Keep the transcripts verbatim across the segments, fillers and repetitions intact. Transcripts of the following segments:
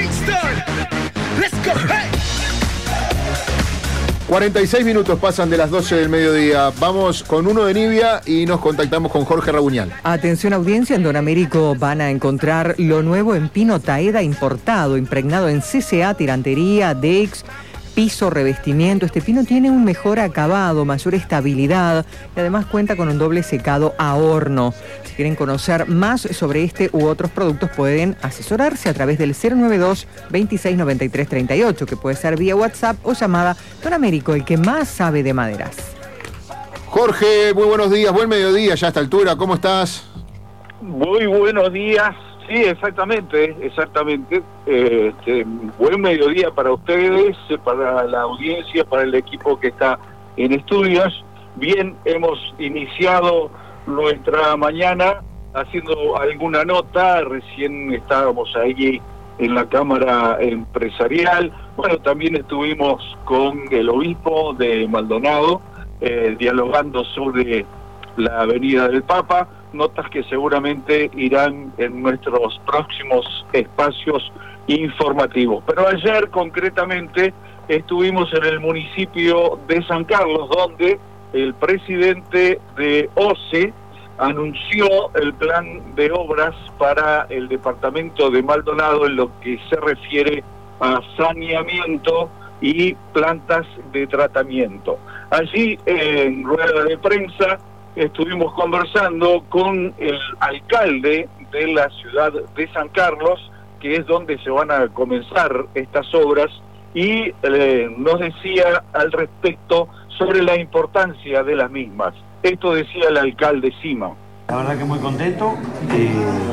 cuarenta y seis minutos pasan de las doce del mediodía. Vamos con uno de Nibia y nos contactamos con Jorge Rabuñal. Atención audiencia, en Don Américo van a encontrar lo nuevo en pino Taeda importado, impregnado en C C A, tirantería, Dex, piso, revestimiento. Este pino tiene un mejor acabado, mayor estabilidad y además cuenta con un doble secado a horno. Si quieren conocer más sobre este u otros productos pueden asesorarse a través del cero noventa y dos, veintiséis noventa y tres treinta y ocho, que puede ser vía WhatsApp o llamada. Don Américo, el que más sabe de maderas. Jorge, muy buenos días, buen mediodía ya a esta altura, ¿cómo estás? Muy buenos días. Sí, exactamente, exactamente. Eh, este, buen mediodía para ustedes, para la audiencia, para el equipo que está en estudios. Bien, hemos iniciado nuestra mañana haciendo alguna nota, recién estábamos ahí en la Cámara Empresarial. Bueno, también estuvimos con el obispo de Maldonado, eh, dialogando sobre la Avenida del Papa. Notas que seguramente irán en nuestros próximos espacios informativos. Pero ayer concretamente estuvimos en el municipio de San Carlos, donde el presidente de O C E anunció el plan de obras para el departamento de Maldonado en lo que se refiere a saneamiento y plantas de tratamiento. Allí, en rueda de prensa, estuvimos conversando con el alcalde de la ciudad de San Carlos, que es donde se van a comenzar estas obras, y eh, nos decía al respecto sobre la importancia de las mismas. Esto decía el alcalde Sima. La verdad que muy contento, eh,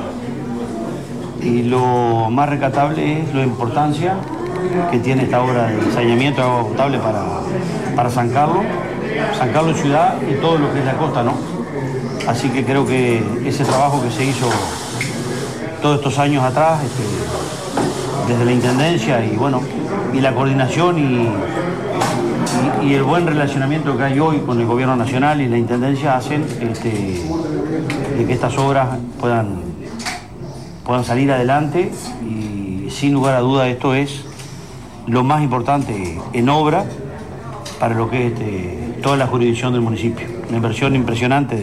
y lo más recatable es la importancia que tiene esta obra de saneamiento de agua potable para, para San Carlos, San Carlos ciudad y todo lo que es la costa, ¿no? Así que creo que ese trabajo que se hizo todos estos años atrás, este, desde la Intendencia y bueno, y la coordinación y, y, y el buen relacionamiento que hay hoy con el Gobierno Nacional y la Intendencia hacen este, de que estas obras puedan, puedan salir adelante, y sin lugar a duda esto es lo más importante en obra para lo que es este, toda la jurisdicción del municipio. Una inversión impresionante de,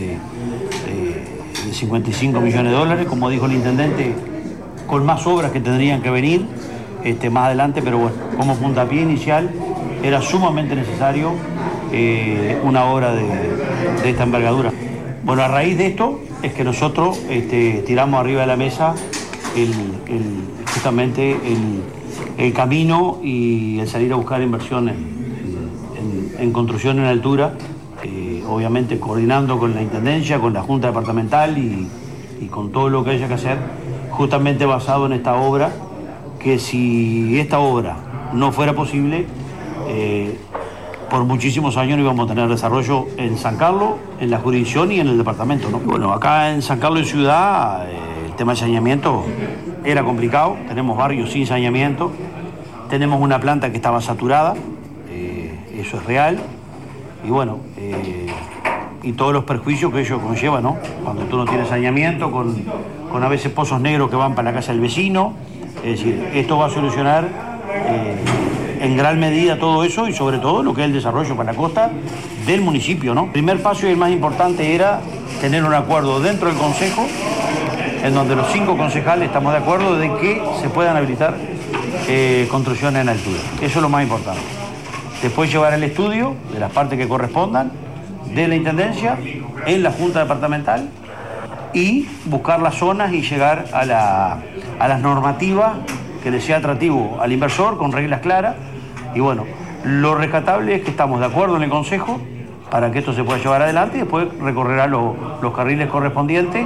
de, de cincuenta y cinco millones de dólares, como dijo el intendente, con más obras que tendrían que venir este, más adelante, pero bueno, como puntapié inicial era sumamente necesario eh, una obra de, de esta envergadura. Bueno, a raíz de esto es que nosotros este, tiramos arriba de la mesa el, el, justamente el, el camino y el salir a buscar inversiones en, en construcción en altura, eh, obviamente coordinando con la Intendencia, con la Junta Departamental y, y con todo lo que haya que hacer, justamente basado en esta obra, que si esta obra no fuera posible, eh, por muchísimos años no íbamos a tener desarrollo en San Carlos, en la jurisdicción y en el departamento, ¿no? Bueno, acá en San Carlos y Ciudad, eh, el tema de saneamiento era complicado, tenemos barrios sin saneamiento, tenemos una planta que estaba saturada, eh, eso es real, y bueno, eh, y todos los perjuicios que ello conlleva, ¿no? Cuando tú no tienes saneamiento, con, con a veces pozos negros que van para la casa del vecino, es decir, esto va a solucionar eh, en gran medida todo eso y sobre todo lo que es el desarrollo para la costa del municipio, ¿no? El primer paso y el más importante era tener un acuerdo dentro del Consejo, en donde los cinco concejales estamos de acuerdo de que se puedan habilitar eh, construcciones en altura. Eso es lo más importante. Después llevar el estudio de las partes que correspondan de la Intendencia en la Junta Departamental y buscar las zonas y llegar a, la, a las normativas que le sea atractivo al inversor con reglas claras. Y bueno, lo rescatable es que estamos de acuerdo en el Consejo para que esto se pueda llevar adelante y después recorrerá lo, los carriles correspondientes.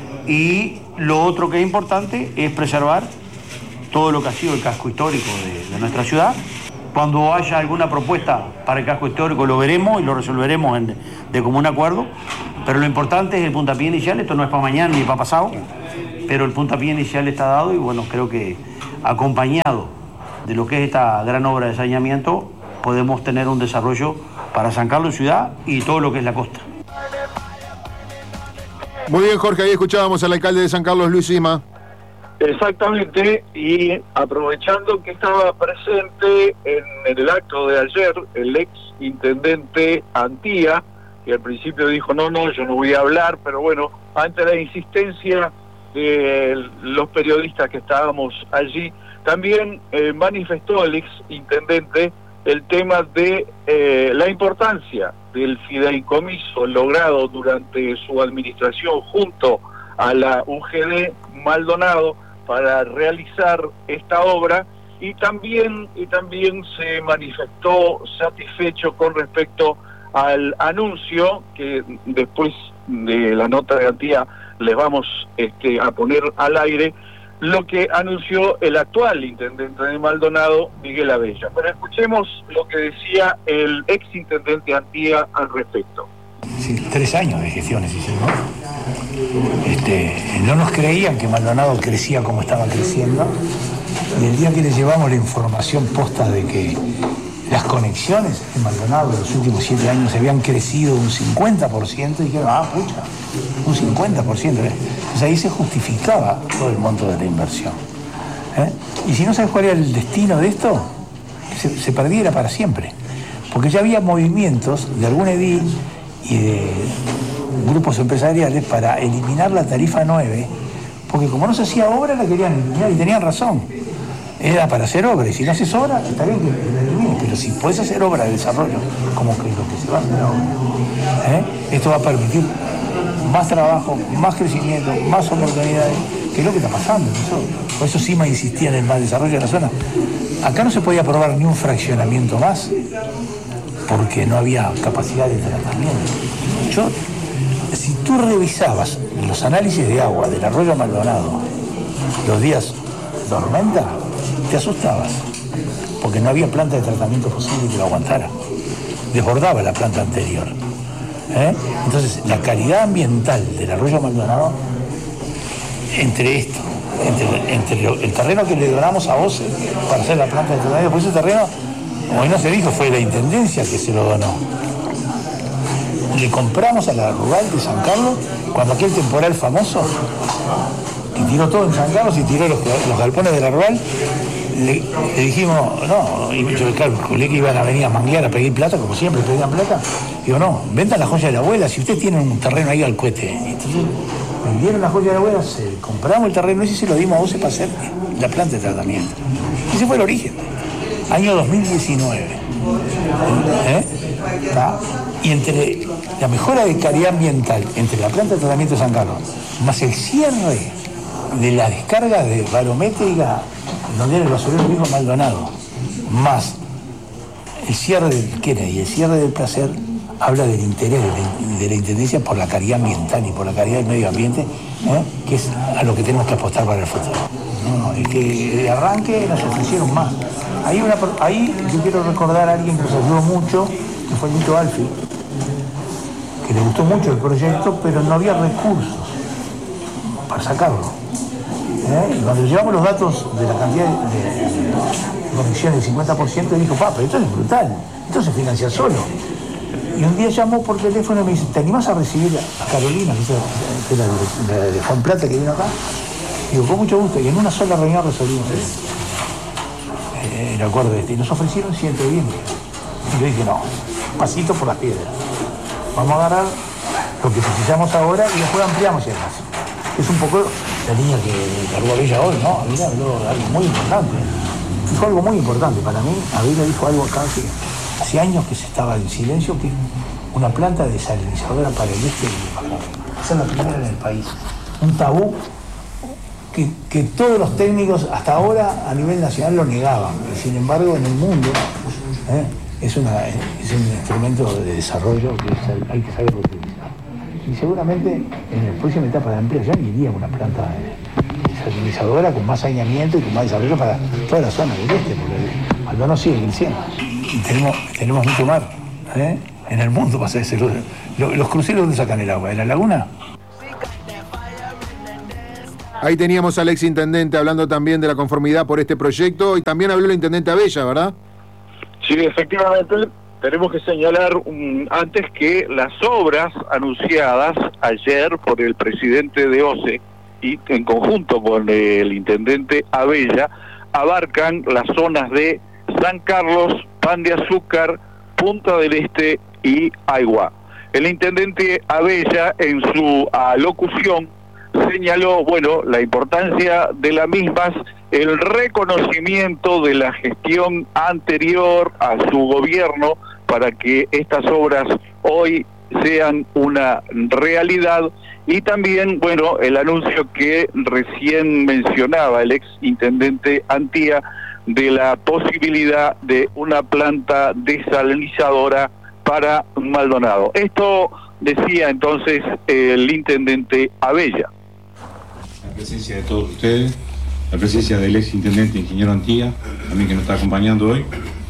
Y lo otro que es importante es preservar todo lo que ha sido el casco histórico de, de nuestra ciudad. Cuando haya alguna propuesta para el casco histórico lo veremos y lo resolveremos en, de común acuerdo, pero lo importante es el puntapié inicial. Esto no es para mañana ni para pasado, pero el puntapié inicial está dado y bueno, creo que acompañado de lo que es esta gran obra de saneamiento podemos tener un desarrollo para San Carlos ciudad y todo lo que es la costa. Muy bien, Jorge, ahí escuchábamos al alcalde de San Carlos, Luis Sima. Exactamente, y aprovechando que estaba presente en, en el acto de ayer el ex intendente Antía, que al principio dijo no, no, yo no voy a hablar, pero bueno, ante la insistencia de los periodistas que estábamos allí, también eh, manifestó el ex intendente el tema de eh, la importancia del fideicomiso logrado durante su administración junto a la U G D Maldonado para realizar esta obra, y también y también se manifestó satisfecho con respecto al anuncio que después de la nota de Antía les vamos este, a poner al aire, lo que anunció el actual intendente de Maldonado, Miguel Abella. Pero escuchemos lo que decía el ex intendente Antía al respecto. Sí, tres años de gestiones hicimos. Este, no nos creían que Maldonado crecía como estaba creciendo, y el día que les llevamos la información posta de que las conexiones en Maldonado en los últimos siete años habían crecido un cincuenta por ciento, dijeron, ah, pucha, un cincuenta por ciento. Entonces ahí se justificaba todo el monto de la inversión. ¿Eh? Y si no sabes cuál era el destino de esto, se, se perdiera para siempre. Porque ya había movimientos de algún edil y de grupos empresariales para eliminar la tarifa nueve, porque como no se hacía obra la querían eliminar, y tenían razón. Era para hacer obra, y si no haces obra, está bien que la elimines, pero si puedes hacer obra de desarrollo, como que lo que se va a hacer ahora, ¿eh? Esto va a permitir más trabajo, más crecimiento, más oportunidades, que es lo que está pasando. Eso, por eso Cima insistía en el más desarrollo de la zona. Acá no se podía aprobar ni un fraccionamiento más, porque no había capacidad de tratamiento. Yo, si tú revisabas los análisis de agua del arroyo Maldonado los días tormenta, te asustabas, porque no había planta de tratamiento posible que lo aguantara. Desbordaba la planta anterior. ¿Eh? Entonces, la calidad ambiental del arroyo Maldonado, entre esto, entre, entre lo, el terreno que le donamos a OCE para hacer la planta de tratamiento, por ese terreno, como no se dijo, fue la Intendencia que se lo donó. Le compramos a la rural de San Carlos, cuando aquel temporal famoso, que tiró todo en San Carlos y tiró los, los galpones de la rural, le, le dijimos, no, y yo calculé que iban a venir a manguear a pedir plata, como siempre pedían plata. Digo, no, vendan la joya de la abuela, si usted tiene un terreno ahí al cohete. Entonces, vendieron la joya de la abuela, se, compramos el terreno ese y se lo dimos a OCE para hacer la planta de tratamiento. Ese fue el origen. Año dos mil diecinueve. ¿Eh? Y entre la mejora de calidad ambiental, entre la planta de tratamiento de San Carlos, más el cierre de la descarga de barométrica, donde era el basurero viejo Maldonado, más el cierre del Kennedy y el cierre del Placer, habla del interés de la, de la Intendencia por la calidad ambiental y por la calidad del medio ambiente, ¿eh? Que es a lo que tenemos que apostar para el futuro. No, es que de arranque nos ofrecieron más. Ahí, una, ahí yo quiero recordar a alguien que nos ayudó mucho, que fue Lito Alfi, que le gustó mucho el proyecto, pero no había recursos para sacarlo. ¿Eh? Y cuando llevamos los datos de la cantidad de, de conexiones del cincuenta por ciento, dijo, papá, pero esto es brutal, esto se financia solo. Y un día llamó por teléfono y me dice, ¿te animás a recibir a Carolina, que es la, la, la de Juan Plata, que vino acá? Y digo, con mucho gusto, y en una sola reunión resolvimos eso. Eh, el acuerdo este, y nos ofrecieron ciento veinte. Y yo dije, no, pasito por las piedras. Vamos a agarrar lo que precisamos ahora y después ampliamos y demás. Es un poco la línea que cargó Abella hoy, ¿no? Abella habló de algo muy importante. Dijo algo muy importante para mí. Abella dijo algo acá que hace años que se estaba en silencio, que una planta desalinizadora para el este del Pacón. Esa es la primera en el país. Un tabú que, que todos los técnicos hasta ahora a nivel nacional lo negaban. Y sin embargo, en el mundo ¿eh? es, una, es un instrumento de desarrollo que hay que saber utilizar. Y seguramente en la próxima etapa de empleo ya iría una planta desalinizadora con más saneamiento y con más desarrollo para toda la zona del este, porque Maldonado sigue creciendo. Y tenemos, tenemos mucho mar, ¿eh? En el mundo pasa ese. Los, los cruceros, ¿dónde sacan el agua? ¿De la laguna? Ahí teníamos al ex intendente hablando también de la conformidad por este proyecto, y también habló el intendente Abella, ¿verdad? Sí, efectivamente. Tenemos que señalar um, antes que las obras anunciadas ayer por el presidente de OCE y en conjunto con el intendente Abella, abarcan las zonas de San Carlos, Pan de Azúcar, Punta del Este y Aiguá. El intendente Abella, en su alocución, señaló, bueno, la importancia de las mismas, el reconocimiento de la gestión anterior a su gobierno para que estas obras hoy sean una realidad, y también, bueno, el anuncio que recién mencionaba el ex intendente Antía de la posibilidad de una planta desalinizadora para Maldonado. Esto decía entonces el intendente Abella. La presencia de todos ustedes, la presencia del ex intendente ingeniero Antía, a mí que nos está acompañando hoy.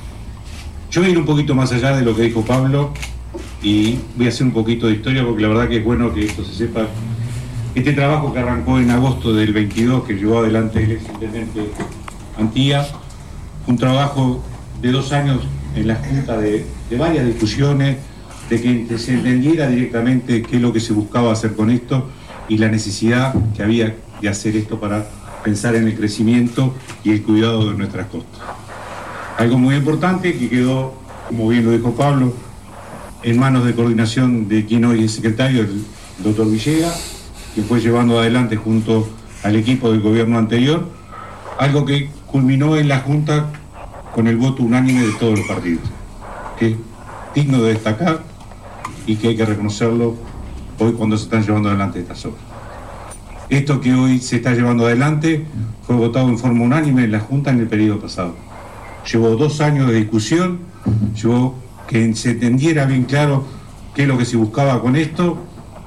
Yo voy a ir un poquito más allá de lo que dijo Pablo y voy a hacer un poquito de historia, porque la verdad que es bueno que esto se sepa. Este trabajo que arrancó en agosto del veintidós, que llevó adelante el ex intendente Antía, un trabajo de dos años en la Junta de, de varias discusiones, de que se entendiera directamente qué es lo que se buscaba hacer con esto y la necesidad que había de hacer esto para pensar en el crecimiento y el cuidado de nuestras costas. Algo muy importante que quedó, como bien lo dijo Pablo, en manos de coordinación de quien hoy es secretario, el doctor Villegas, que fue llevando adelante junto al equipo del gobierno anterior, algo que culminó en la Junta con el voto unánime de todos los partidos, que es digno de destacar y que hay que reconocerlo hoy cuando se están llevando adelante estas obras. Esto que hoy se está llevando adelante fue votado en forma unánime en la Junta en el periodo pasado. Llevó dos años de discusión, llevó que se entendiera bien claro qué es lo que se buscaba con esto,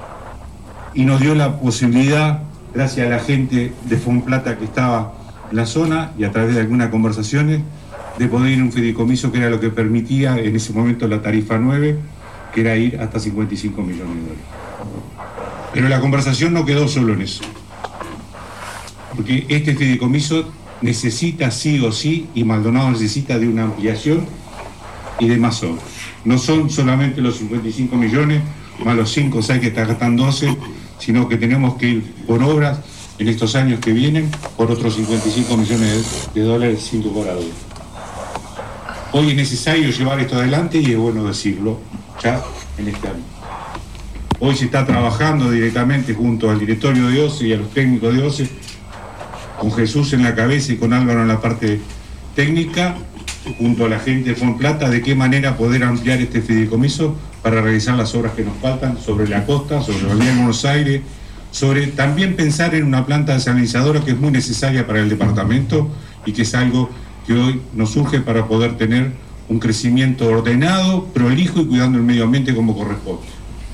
y nos dio la posibilidad, gracias a la gente de Fonplata que estaba en la zona y a través de algunas conversaciones, de poder ir a un fideicomiso que era lo que permitía en ese momento la tarifa nueve, que era ir hasta cincuenta y cinco millones de dólares. Pero la conversación no quedó solo en eso, porque este fideicomiso necesita sí o sí, y Maldonado necesita de una ampliación y de más obras. No son solamente los cincuenta y cinco millones, más los cinco o seis que está gastando doce, sino que tenemos que ir por obras en estos años que vienen por otros cincuenta y cinco millones de dólares sin lugar a dudas. Hoy es necesario llevar esto adelante y es bueno decirlo ya en este año. Hoy se está trabajando directamente junto al directorio de O C E y a los técnicos de O C E, con Jesús en la cabeza y con Álvaro en la parte técnica, junto a la gente de Fonplata, de qué manera poder ampliar este fideicomiso para realizar las obras que nos faltan sobre la costa, sobre la Bahía de Buenos Aires, sobre también pensar en una planta desalinizadora que es muy necesaria para el departamento y que es algo que hoy nos surge para poder tener un crecimiento ordenado, prolijo y cuidando el medio ambiente como corresponde.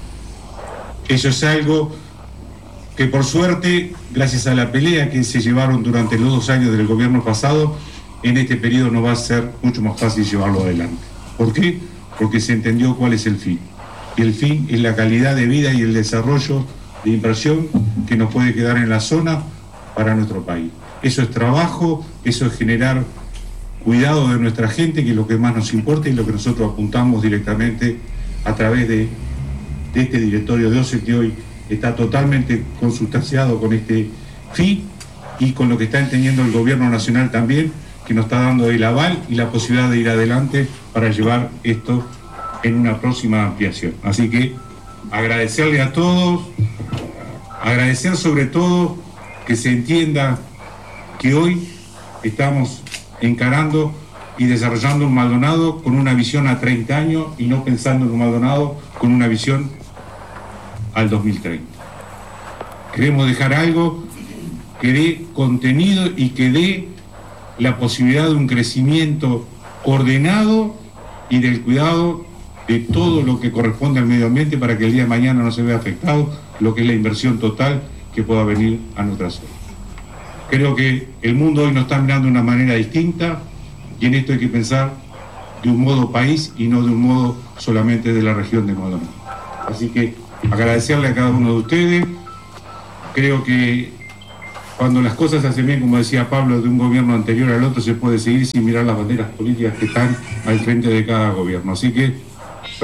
Eso es algo que por suerte, gracias a la pelea que se llevaron durante los dos años del gobierno pasado, en este periodo nos va a ser mucho más fácil llevarlo adelante. ¿Por qué? Porque se entendió cuál es el fin. Y el fin es la calidad de vida y el desarrollo de inversión que nos puede quedar en la zona para nuestro país. Eso es trabajo, eso es generar cuidado de nuestra gente, que es lo que más nos importa y lo que nosotros apuntamos directamente a través de, de este directorio de O C E, que hoy está totalmente consustanciado con este fin y con lo que está entendiendo el gobierno nacional también, que nos está dando el aval y la posibilidad de ir adelante para llevar esto en una próxima ampliación. Así que agradecerle a todos, agradecer sobre todo que se entienda que hoy estamos encarando y desarrollando un Maldonado con una visión a treinta años y no pensando en un Maldonado con una visión al dos mil treinta. Queremos dejar algo que dé contenido y que dé la posibilidad de un crecimiento ordenado y del cuidado de todo lo que corresponde al medio ambiente para que el día de mañana no se vea afectado lo que es la inversión total que pueda venir a nuestra zona. Creo que el mundo hoy nos está mirando de una manera distinta y en esto hay que pensar de un modo país y no de un modo solamente de la región de Maldonado. Así que agradecerle a cada uno de ustedes. Creo que cuando las cosas se hacen bien, como decía Pablo, de un gobierno anterior al otro se puede seguir sin mirar las banderas políticas que están al frente de cada gobierno. Así que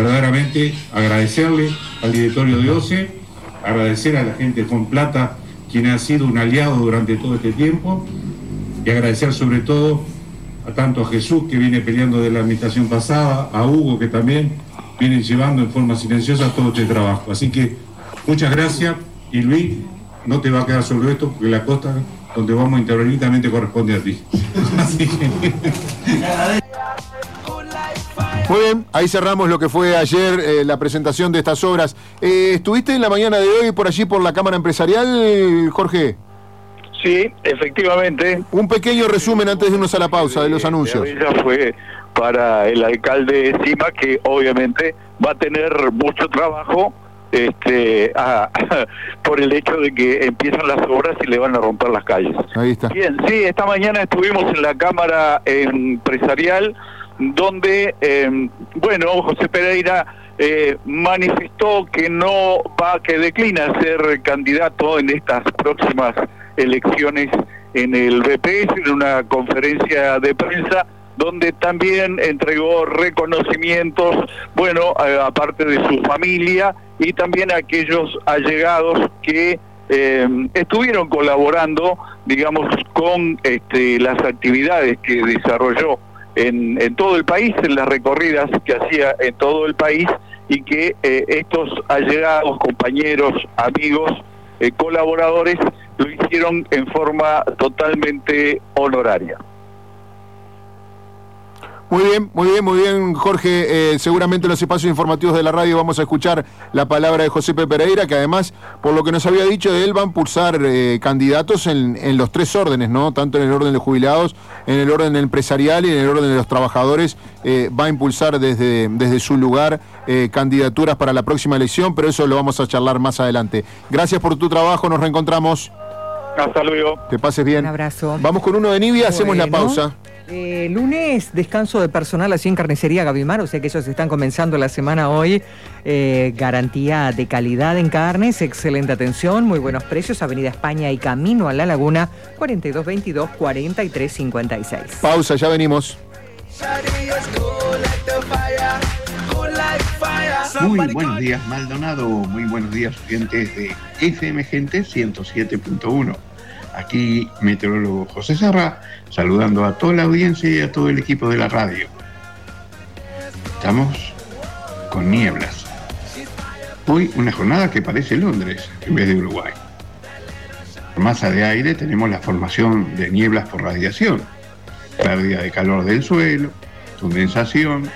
verdaderamente agradecerle al directorio de O C E, agradecer a la gente de Fonplata quien ha sido un aliado durante todo este tiempo, y agradecer sobre todo a tanto a Jesús, que viene peleando de la administración pasada, a Hugo, que también viene llevando en forma silenciosa todo este trabajo. Así que muchas gracias, y Luis, no te va a quedar solo esto, porque la costa donde vamos a intervenir también te corresponde a ti. Así que... Muy bien, ahí cerramos lo que fue ayer eh, la presentación de estas obras. Eh, ¿Estuviste en la mañana de hoy por allí por la Cámara Empresarial, Jorge? Sí, efectivamente. Un pequeño resumen antes de irnos a la pausa de los anuncios. Ella fue para el alcalde de Cima, que obviamente va a tener mucho trabajo este, a, a, por el hecho de que empiezan las obras y le van a romper las calles. Ahí está. Bien, sí, esta mañana estuvimos en la Cámara Empresarial, donde, eh, bueno, José Pereira eh, manifestó que no va, que declina ser candidato en estas próximas elecciones en el B P S, en una conferencia de prensa donde también entregó reconocimientos, bueno, a, aparte de su familia y también a aquellos allegados que eh, estuvieron colaborando, digamos, con este, las actividades que desarrolló En, en todo el país, en las recorridas que hacía en todo el país, y que eh, estos allegados, compañeros, amigos, eh, colaboradores, lo hicieron en forma totalmente honoraria. Muy bien, muy bien, muy bien, Jorge. Eh, seguramente en los espacios informativos de la radio vamos a escuchar la palabra de José Pereira, que además, por lo que nos había dicho de él, va a impulsar eh, candidatos en, en los tres órdenes, ¿no? Tanto en el orden de los jubilados, en el orden empresarial y en el orden de los trabajadores. Eh, va a impulsar desde, desde su lugar eh, candidaturas para la próxima elección, pero eso lo vamos a charlar más adelante. Gracias por tu trabajo, nos reencontramos. Hasta luego. Que pases bien. Un abrazo. Vamos con uno de Nibia, bueno, hacemos la pausa. Eh, lunes, descanso de personal así en Carnicería Gavimar, o sea que ellos están comenzando la semana hoy. Eh, garantía de calidad en carnes, excelente atención, muy buenos precios. Avenida España y camino a La Laguna, cuarenta y dos veintidós, cuarenta y tres cincuenta y seis. Pausa, ya venimos. Muy buenos días, Maldonado. Muy buenos días, oyentes de F M Gente ciento siete punto uno. Aquí, meteorólogo José Serra, saludando a toda la audiencia y a todo el equipo de la radio. Estamos con nieblas. Hoy una jornada que parece Londres en vez de Uruguay. Por masa de aire tenemos la formación de nieblas por radiación, pérdida de calor del suelo, condensación,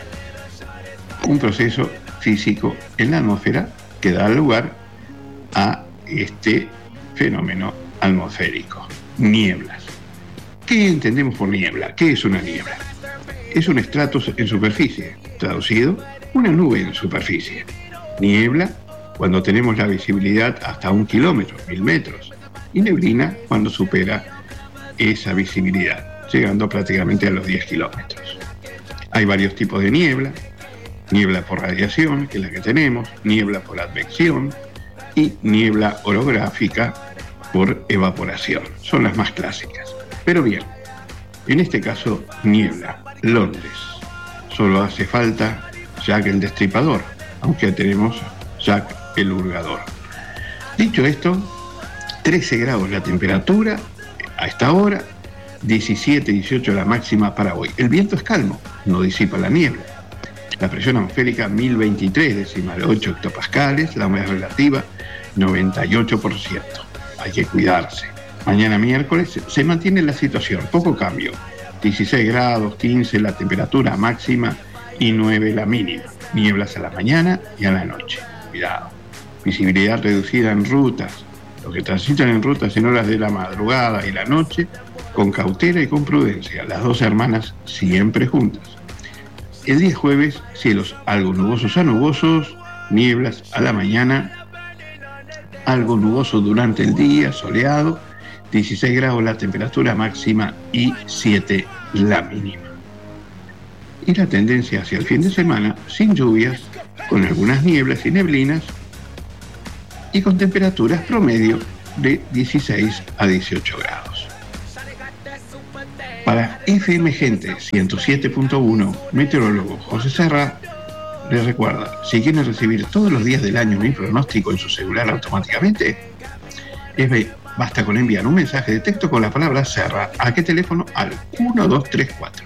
un proceso físico en la atmósfera que da lugar a este fenómeno atmosférico, nieblas. ¿Qué entendemos por niebla? ¿Qué es una niebla? Es un estrato en superficie, traducido, una nube en superficie. Niebla cuando tenemos la visibilidad hasta un kilómetro, mil metros, y neblina cuando supera esa visibilidad, llegando prácticamente a los diez kilómetros. Hay varios tipos de niebla: niebla por radiación, que es la que tenemos, niebla por advección y niebla orográfica por evaporación. Son las más clásicas. Pero bien, en este caso, niebla, Londres. Solo hace falta Jack el Destripador, aunque tenemos Jack el Hurgador. Dicho esto, trece grados la temperatura a esta hora, diecisiete, dieciocho la máxima para hoy. El viento es calmo, no disipa la niebla. La presión atmosférica mil veintitrés decimal ocho hectopascales, la humedad relativa noventa y ocho por ciento. Hay que cuidarse. Mañana miércoles se mantiene la situación, poco cambio. dieciséis grados, quince la temperatura máxima y nueve la mínima. Nieblas a la mañana y a la noche. Cuidado. Visibilidad reducida en rutas. Los que transitan en rutas en horas de la madrugada y la noche, con cautela y con prudencia. Las dos hermanas siempre juntas. El día jueves, cielos algo nubosos a nubosos, nieblas a la mañana, algo nuboso durante el día, soleado, dieciséis grados la temperatura máxima y siete la mínima. Y la tendencia hacia el fin de semana, sin lluvias, con algunas nieblas y neblinas, y con temperaturas promedio de dieciséis a dieciocho grados. Para F M Gente ciento siete punto uno, meteorólogo José Serra les recuerda: si quieren recibir todos los días del año mi pronóstico en su celular automáticamente, es Basta con enviar un mensaje de texto con la palabra Serra. ¿A qué teléfono? Al uno dos tres cuatro.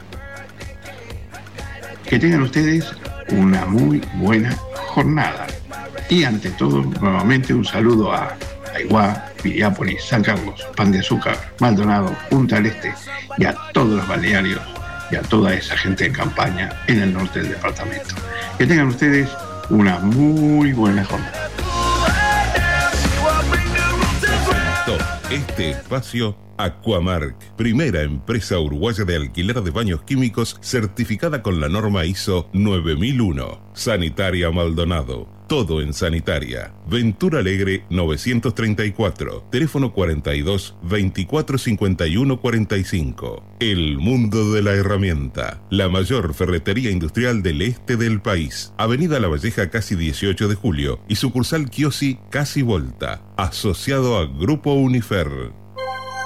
Que tengan ustedes una muy buena jornada. Y ante todo, nuevamente un saludo a Aiguá, Piriápolis, San Carlos, Pan de Azúcar, Maldonado, Punta del Este y a todos los balnearios y a toda esa gente en campaña en el norte del departamento. Que tengan ustedes una muy buena jornada. Este espacio, Aquamark, primera empresa uruguaya de alquiler de baños químicos certificada con la norma I S O nueve mil uno. Sanitaria Maldonado, todo en sanitaria. Ventura Alegre novecientos treinta y cuatro, teléfono cuarenta y dos, veinticuatro cincuenta y uno cuarenta y cinco. El mundo de la herramienta, la mayor ferretería industrial del este del país. Avenida La Valleja casi dieciocho de julio y sucursal Chiosi casi Volta, asociado a Grupo Unifer.